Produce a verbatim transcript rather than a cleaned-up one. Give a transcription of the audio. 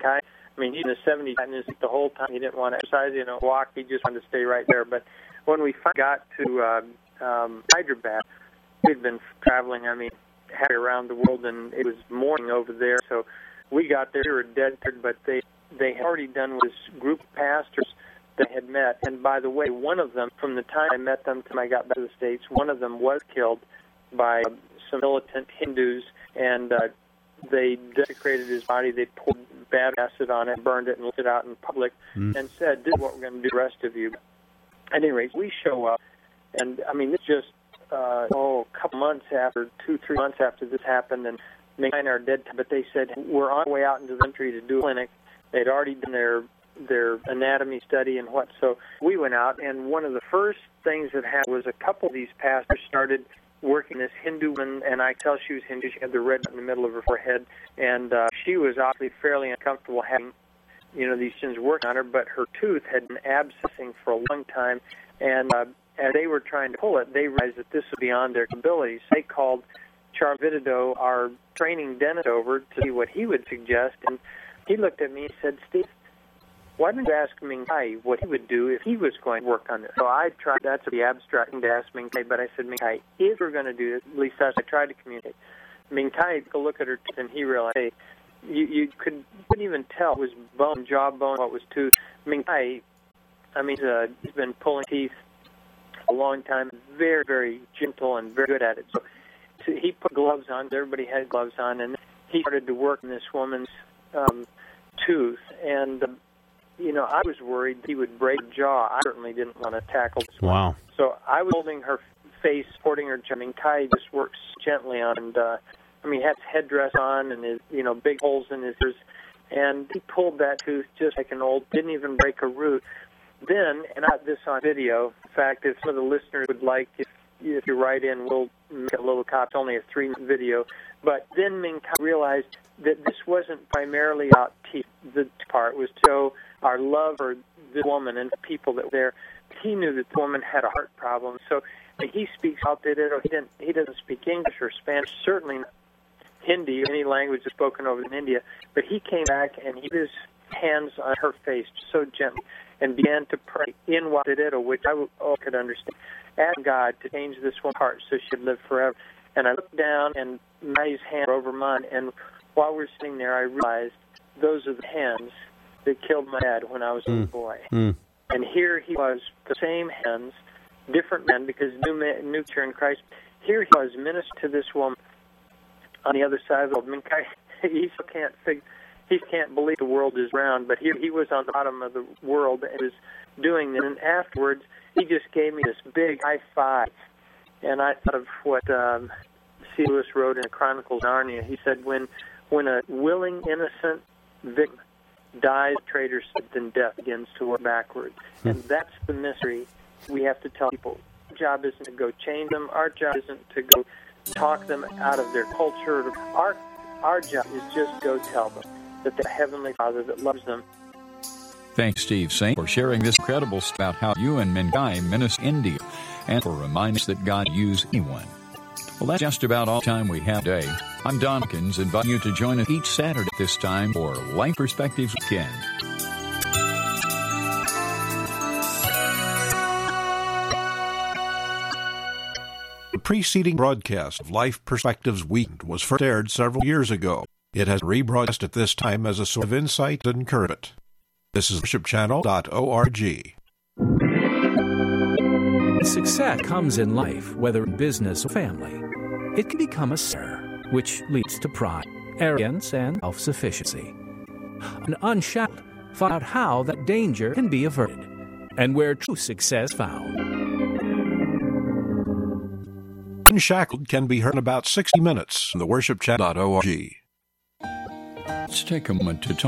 Minkai, I mean, he's in his seventies, and the whole time he didn't want to exercise, you know, walk. He just wanted to stay right there. But when we finally got to uh, um, Hyderabad, we'd been traveling, I mean, halfway around the world, and it was morning over there. So we got there, we were dead, but they, they had already done with this group of pastors that had met. And by the way, one of them, from the time I met them to I got back to the States, one of them was killed by some militant Hindus, and uh, they desecrated his body. They poured bad acid on it, burned it, and left it out in public, mm. and said, "This is what we're going to do the rest of you." At any rate, we show up, and I mean, it's just uh, oh, a couple months after, two, three months after this happened, and Minkai are dead. But they said we're on our way out into the country to do a clinic. They'd already done their their anatomy study and what. So we went out, and one of the first things that happened was a couple of these pastors started working this Hindu woman, and I tell she was Hindu. She had the red in the middle of her forehead, and uh, she was obviously fairly uncomfortable having, you know, these things working on her, but her tooth had been abscessing for a long time, and uh, as they were trying to pull it, they realized that this was beyond their abilities. They called Charles Vidido, our training dentist, over to see what he would suggest, and he looked at me and said, "Steve, why didn't you ask Minkai what he would do if he was going to work on this?" So I tried, that's the abstract thing to ask Minkai, but I said, "Minkai, if we're going to do this," at least that's what I tried to communicate. Minkai took a look at her teeth, and he realized, hey, you, you could, couldn't even tell it was bone, jawbone, what was tooth. Minkai, I mean, uh, he's been pulling teeth a long time, very, very gentle and very good at it. So, so he put gloves on, everybody had gloves on, and he started to work on this woman's um, tooth, and um, you know, I was worried he would break her jaw. I certainly didn't want to tackle this one. Wow. So I was holding her face, supporting her jaw. Minkai just works gently on, and uh, I mean, he had his headdress on and his, you know, big holes in his ears, and he pulled that tooth just like an old, didn't even break a root. Then, and I got this on video. In fact, if some of the listeners would like, if if you write in, we'll make a little copy. It's only a three-minute video. But then Minkai realized that this wasn't primarily about teeth. The part was to show our love for this woman and the people that were there. He knew that the woman had a heart problem. So he speaks out there. He didn't. He doesn't speak English or Spanish. Certainly not Hindi or any language that's spoken over in India. But he came back and he put his hands on her face so gently and began to pray in what it is, which I oh, could understand. Ask God to change this woman's heart so she would live forever. And I looked down, and May's hand were over mine. And while we were sitting there, I realized those are the hands that killed my dad when I was a little boy. Mm. And here he was, the same hands, different men, because new man, new in Christ. Here he was, ministering to this woman on the other side of the world. Minkai, he still can't figure, he can't believe the world is round, but here he was on the bottom of the world and was doing this. And afterwards, he just gave me this big high five. And I thought of what um, C. Lewis wrote in the Chronicles of Narnia. He said, when when a willing, innocent victim dies, traitor, then death begins to work backwards. Hmm. And that's the mystery we have to tell people. Our job isn't to go change them. Our job isn't to go talk them out of their culture. Our, our job is just to go tell them that the Heavenly Father that loves them. Thanks, Steve Saint, for sharing this incredible story about how you and Minkai minister India, and for reminding us that God uses anyone. Well, that's just about all the time we have today. I'm Don Hawkins, inviting you to join us each Saturday at this time for Life Perspectives Weekend. The preceding broadcast of Life Perspectives Weekend was first aired several years ago. It has rebroadcast at this time as a source of insight and encouragement. This is worship channel dot org. Success comes in life, whether in business or family. It can become a snare, which leads to pride, arrogance, and self-sufficiency. An unshackled, find out how that danger can be averted, and where true success is found. Unshackled can be heard in about sixty minutes on the worship channel dot org. Let's take a moment to talk